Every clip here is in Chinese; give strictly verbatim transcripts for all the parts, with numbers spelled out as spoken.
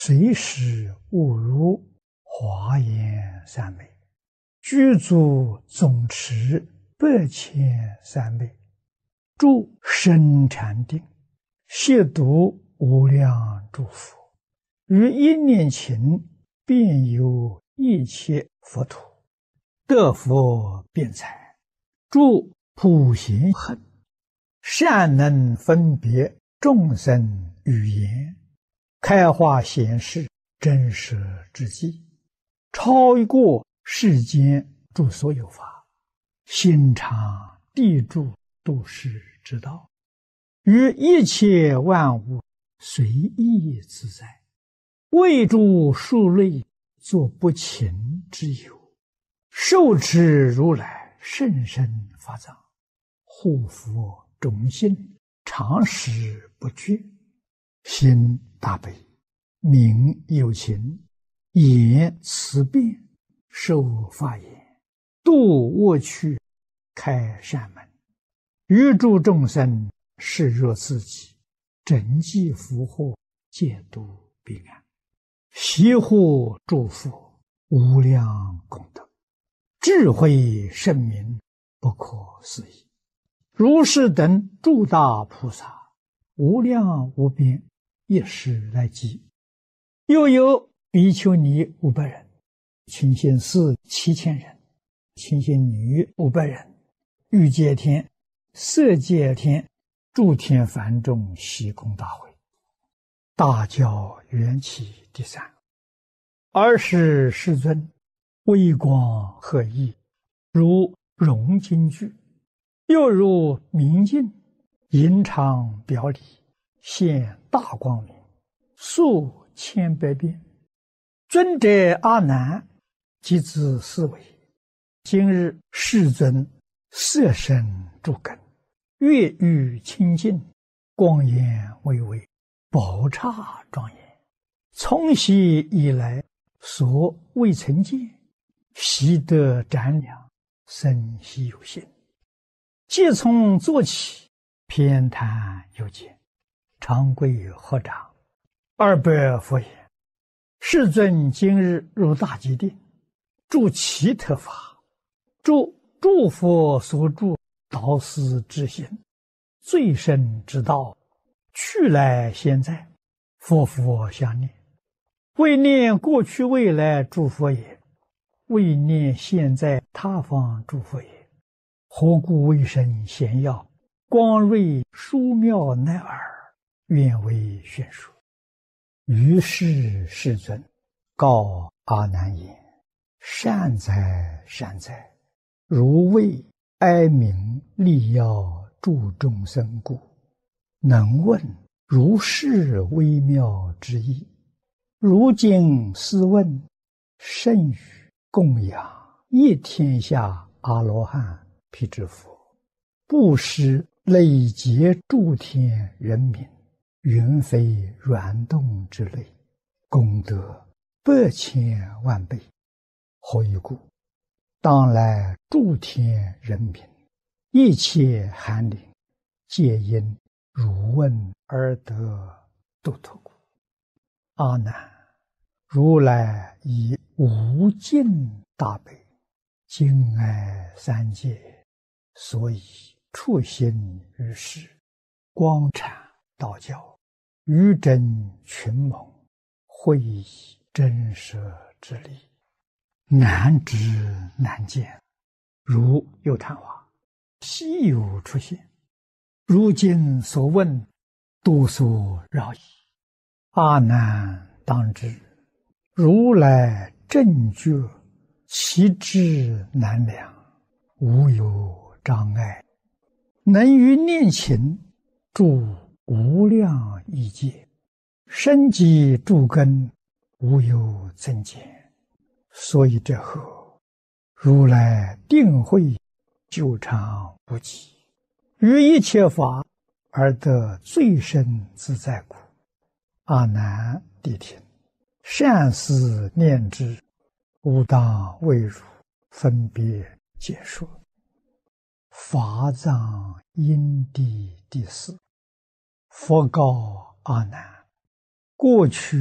随时误入华严三昧，具足总持百千三昧，住深禅定，悉读无量诸佛，于一念勤，遍游一切佛土，得佛辩才，住普贤行，善能分别众生语言，开化显示真实之际，超过世间诸所有法，心常地住度世之道，于一切万物随意自在，为诸数类作不勤之有，受持如来甚深法藏，护佛众信，常时不绝，心大悲，名有情，言慈辩，受法言，度恶趣，开善门，于诸众生视若自己，整济福祸，戒度彼岸，悉护诸佛无量功德，智慧圣明，不可思议。如是等诸大菩萨，无量无边，一时来集。又有比丘尼五百人，清心寺七千人，清心女五百人，欲界天、色界天、诸天梵众悉供大会，大教缘起第三。尔时世尊微光和熠，如融金具，又如明镜，银常表里，现大光明，数千百变。尊者阿难即自思维：今日世尊色身诸根，月欲清净，光颜巍巍，宝刹庄严，从昔以来所未曾见，习得瞻量，生希有心。即从坐起，偏袒有见，长跪合掌，二百佛言：世尊今日入大极定，住奇特法，住诸佛所住导师之心，最深之道，去来现在，佛佛相念，为念过去未来诸佛也，为念现在他方诸佛也。何故为身显耀，光瑞殊妙乃尔，愿为宣说。于是世尊告阿难言：善哉善哉，如为哀鸣利要助众生故，能问如是微妙之意。如今斯问，甚于供养一天下阿罗汉辟支佛，布施累劫诸天人民，云飞软动之类，功德百千万倍。何以故？当来诸天人民，一切寒灵，皆因汝问而得度脱故。阿难，如来以无尽大悲，敬爱三界，所以处心于世，光阐道教，于真群盟，会以真实之理，难知难见，如有昙花，稀有出现。如今所问，多所扰矣。阿难当知，如来正觉，其智难量，无有障碍，能于念勤，住无量亿界，深积诸根，无有增减。所以这后，如来定慧久长不极，于一切法而得最深自在故。阿难谛听，善思念之，吾当为汝分别解说。法藏因地第四。佛告阿难：过去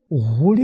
无量